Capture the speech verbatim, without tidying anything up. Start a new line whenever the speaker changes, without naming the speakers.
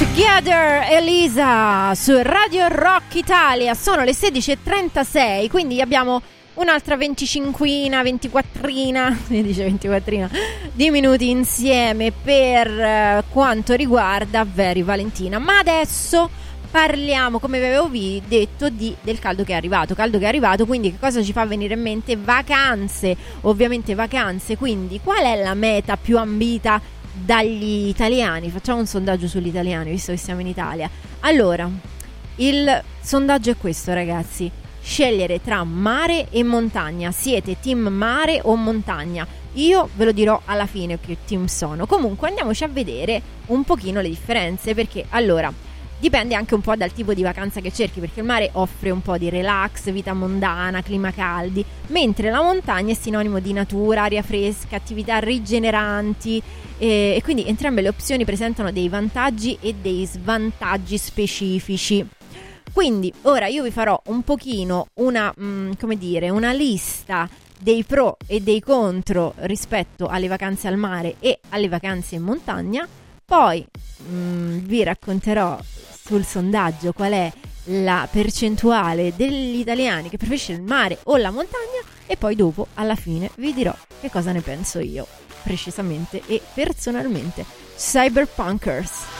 Together Elisa su Radio Rock Italia. Sono le sedici e trentasei, quindi abbiamo un'altra venticinquina, ventiquattrina, mi dice ventiquattrina di minuti insieme per uh, quanto riguarda Very Valentina. Ma adesso parliamo, come vi avevo vi detto, di, del caldo che è arrivato. Caldo che è arrivato, quindi che cosa ci fa venire in mente? Vacanze, ovviamente vacanze. Quindi qual è la meta più ambita dagli italiani? Facciamo un sondaggio sugli italiani, visto che siamo in Italia. Allora, il sondaggio è questo, ragazzi: scegliere tra mare e montagna. Siete team mare o montagna? Io ve lo dirò alla fine che team sono. Comunque andiamoci a vedere un pochino le differenze, perché allora dipende anche un po' dal tipo di vacanza che cerchi, perché il mare offre un po' di relax, vita mondana, clima caldi, mentre la montagna è sinonimo di natura, aria fresca, attività rigeneranti, e, e quindi entrambe le opzioni presentano dei vantaggi e dei svantaggi specifici. Quindi ora io vi farò un pochino una, mh, come dire, una lista dei pro e dei contro rispetto alle vacanze al mare e alle vacanze in montagna. Poi mh, vi racconterò sul sondaggio qual è la percentuale degli italiani che preferisce il mare o la montagna, e poi dopo alla fine vi dirò che cosa ne penso io precisamente e personalmente. Cyberpunkers.